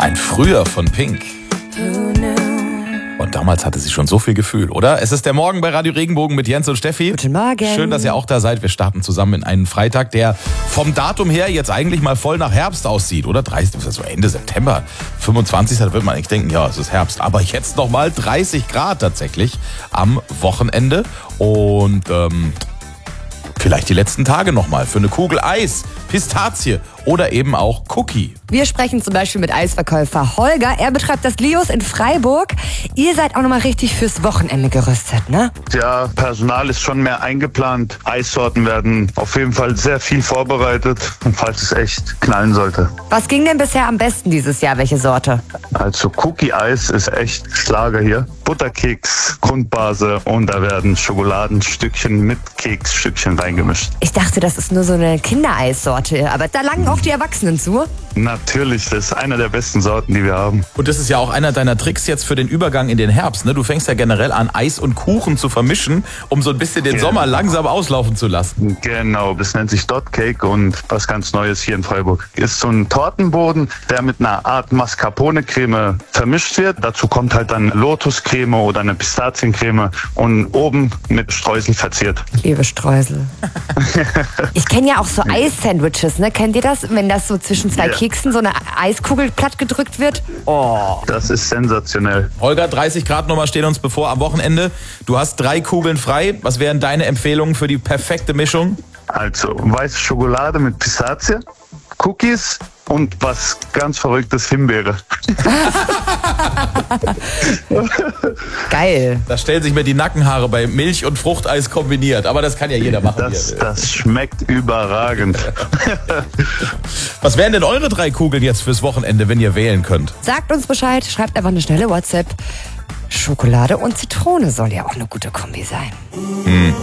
Ein Früher von Pink. Und damals hatte sie schon so viel Gefühl, oder? Es ist der Morgen bei Radio Regenbogen mit Jens und Steffi. Guten Morgen. Schön, dass ihr auch da seid. Wir starten zusammen in einen Freitag, der vom Datum her jetzt eigentlich mal voll nach Herbst aussieht, oder? 30, also Ende September, 25. Da wird man eigentlich denken, ja, es ist Herbst. Aber jetzt nochmal 30 Grad tatsächlich am Wochenende. Und vielleicht die letzten Tage nochmal für eine Kugel Eis, Pistazie oder eben auch Cookie. Wir sprechen zum Beispiel mit Eisverkäufer Holger. Er betreibt das Lios in Freiburg. Ihr seid auch nochmal richtig fürs Wochenende gerüstet, ne? Ja, Personal ist schon mehr eingeplant. Eissorten werden auf jeden Fall sehr viel vorbereitet, falls es echt knallen sollte. Was ging denn bisher am besten dieses Jahr? Welche Sorte? Also Cookie-Eis ist echt Schlager hier. Butterkeks, Grundbase und da werden Schokoladenstückchen mit Keksstückchen reingemischt. Ich dachte, das ist nur so eine Kindereissorte, aber da langen auch die Erwachsenen zu. Natürlich, das ist einer der besten Sorten, die wir haben. Und das ist ja auch einer deiner Tricks jetzt für den Übergang in den Herbst, ne? Du fängst ja generell an, Eis und Kuchen zu vermischen, um so ein bisschen den Sommer langsam auslaufen zu lassen. Genau, das nennt sich Dot Cake und was ganz Neues hier in Freiburg. Ist so ein Tortenboden, der mit einer Art Mascarpone-Creme vermischt wird. Dazu kommt halt dann Lotuscreme oder eine Pistaziencreme und oben mit Streusel verziert. Liebe Streusel. Ich kenne ja auch so Eis-Sandwiches, ne? Kennt ihr das? Wenn das so zwischen zwei Keksen so eine Eiskugel platt gedrückt wird? Oh. Das ist sensationell. Holger, 30 Grad nochmal stehen uns bevor am Wochenende. Du hast 3 Kugeln frei. Was wären deine Empfehlungen für die perfekte Mischung? Also weiße Schokolade mit Pistazie, Cookies und was ganz Verrücktes, Himbeere. Geil. Da stellen sich mir die Nackenhaare bei Milch und Fruchteis kombiniert. Aber das kann ja jeder machen. Das schmeckt überragend. Was wären denn eure 3 Kugeln jetzt fürs Wochenende, wenn ihr wählen könnt? Sagt uns Bescheid, schreibt einfach eine schnelle WhatsApp. Schokolade und Zitrone soll ja auch eine gute Kombi sein.